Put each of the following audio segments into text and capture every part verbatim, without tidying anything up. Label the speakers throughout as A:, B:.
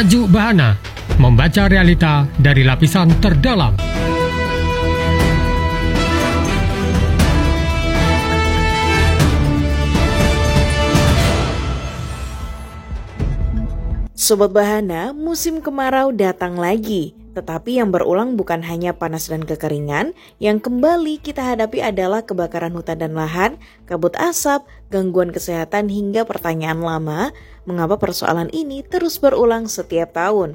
A: Tajuk Bahana, membaca realita dari lapisan terdalam.
B: Sobat Bahana, musim kemarau datang lagi. Tetapi yang berulang bukan hanya panas dan kekeringan, yang kembali kita hadapi adalah kebakaran hutan dan lahan, kabut asap, gangguan kesehatan hingga pertanyaan lama, mengapa persoalan ini terus berulang setiap tahun.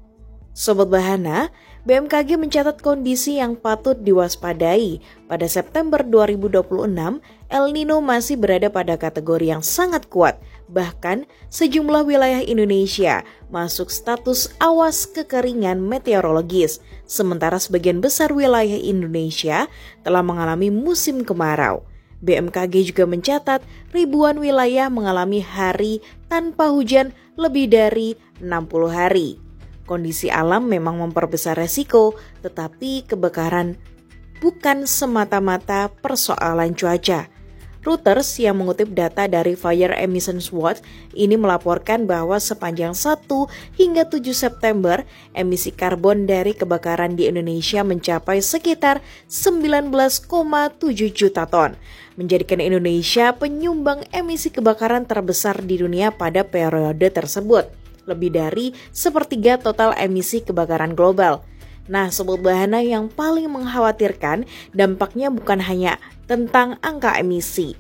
B: Sobat Bahana, B M K G mencatat kondisi yang patut diwaspadai. Pada September dua ribu dua puluh enam, El Nino masih berada pada kategori yang sangat kuat. Bahkan sejumlah wilayah Indonesia masuk status awas kekeringan meteorologis. Sementara sebagian besar wilayah Indonesia telah mengalami musim kemarau. B M K G juga mencatat ribuan wilayah mengalami hari tanpa hujan lebih dari enam puluh hari. Kondisi alam memang memperbesar resiko, tetapi kebakaran bukan semata-mata persoalan cuaca. Reuters yang mengutip data dari Fire Emissions Watch ini melaporkan bahwa sepanjang satu hingga tujuh September, emisi karbon dari kebakaran di Indonesia mencapai sekitar sembilan belas koma tujuh juta ton, menjadikan Indonesia penyumbang emisi kebakaran terbesar di dunia pada periode tersebut, lebih dari sepertiga total emisi kebakaran global. Nah, Sobat Bahana, yang paling mengkhawatirkan dampaknya bukan hanya tentang angka emisi.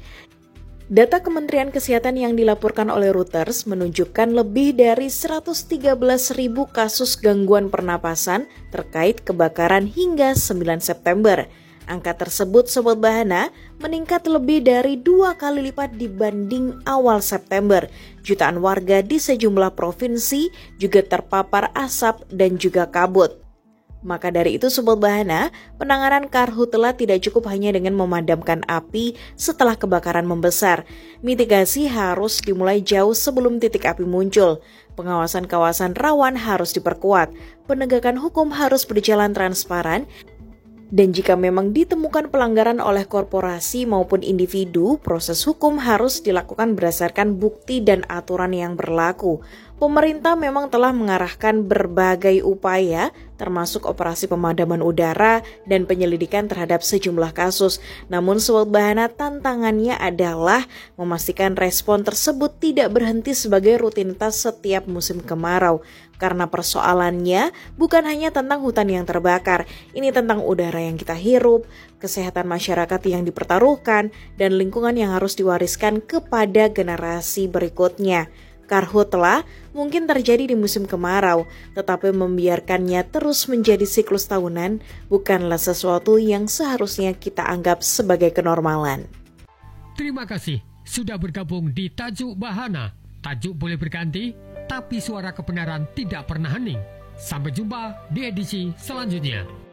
B: Data Kementerian Kesehatan yang dilaporkan oleh Reuters menunjukkan lebih dari seratus tiga belas ribu kasus gangguan pernapasan terkait kebakaran hingga sembilan September. Angka tersebut, Sobat Bahana, meningkat lebih dari dua kali lipat dibanding awal September. Jutaan warga di sejumlah provinsi juga terpapar asap dan juga kabut. Maka dari itu, Sobat Bahana, penanganan karhutla tidak cukup hanya dengan memadamkan api setelah kebakaran membesar. Mitigasi harus dimulai jauh sebelum titik api muncul. Pengawasan kawasan rawan harus diperkuat. Penegakan hukum harus berjalan transparan. Dan jika memang ditemukan pelanggaran oleh korporasi maupun individu, proses hukum harus dilakukan berdasarkan bukti dan aturan yang berlaku. Pemerintah memang telah mengarahkan berbagai upaya, termasuk operasi pemadaman udara dan penyelidikan terhadap sejumlah kasus. Namun Sobat Bahana, tantangannya adalah memastikan respon tersebut tidak berhenti sebagai rutinitas setiap musim kemarau. Karena persoalannya bukan hanya tentang hutan yang terbakar, ini tentang udara yang kita hirup, kesehatan masyarakat yang dipertaruhkan, dan lingkungan yang harus diwariskan kepada generasi berikutnya. Karhutla mungkin terjadi di musim kemarau, tetapi membiarkannya terus menjadi siklus tahunan bukanlah sesuatu yang seharusnya kita anggap sebagai kenormalan.
A: Terima kasih sudah bergabung di Tajuk Bahana. Tajuk boleh berganti, tapi suara kebenaran tidak pernah hening. Sampai jumpa di edisi selanjutnya.